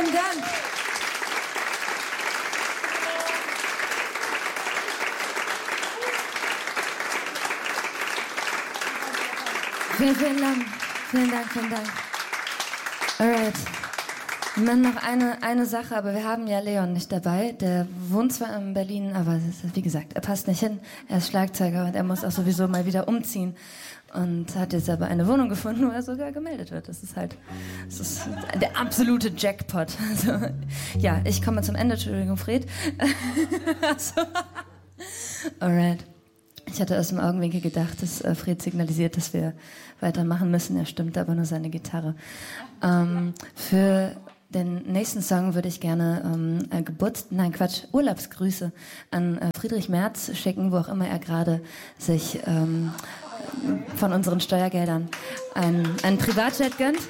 vielen Dank. Vielen Dank. Vielen Dank, vielen Dank. Alright. Wir machen noch eine Sache, aber wir haben ja Leon nicht dabei. Der wohnt zwar in Berlin, aber wie gesagt, er passt nicht hin. Er ist Schlagzeuger und er muss auch sowieso mal wieder umziehen. Und hat jetzt aber eine Wohnung gefunden, wo er sogar gemeldet wird. Das ist der absolute Jackpot. Also, ja, ich komme zum Ende. Entschuldigung, Fred. Also, alright. Ich hatte aus dem Augenwinkel gedacht, dass Fred signalisiert, dass wir weitermachen müssen. Er stimmt aber nur seine Gitarre. Für den nächsten Song würde ich gerne Urlaubsgrüße an Friedrich Merz schicken, wo auch immer er gerade sich von unseren Steuergeldern einen Privatjet gönnt.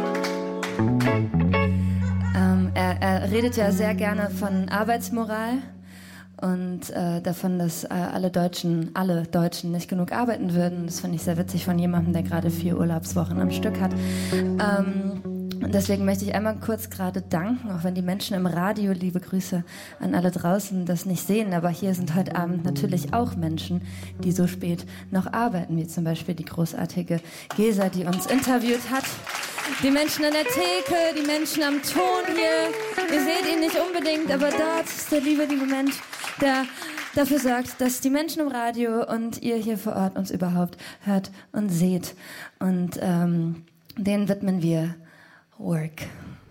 Er redet ja sehr gerne von Arbeitsmoral und davon, dass alle Deutschen nicht genug arbeiten würden. Das finde ich sehr witzig von jemandem, der gerade 4 Urlaubswochen am Stück hat. Und deswegen möchte ich einmal kurz gerade danken, auch wenn die Menschen im Radio, liebe Grüße an alle draußen, das nicht sehen, aber hier sind heute Abend natürlich auch Menschen, die so spät noch arbeiten, wie zum Beispiel die großartige Gesa, die uns interviewt hat. Die Menschen an der Theke, die Menschen am Ton hier. Ihr seht ihn nicht unbedingt, aber dort ist der liebe Mensch, der dafür sorgt, dass die Menschen im Radio und ihr hier vor Ort uns überhaupt hört und seht. Und den widmen wir Work.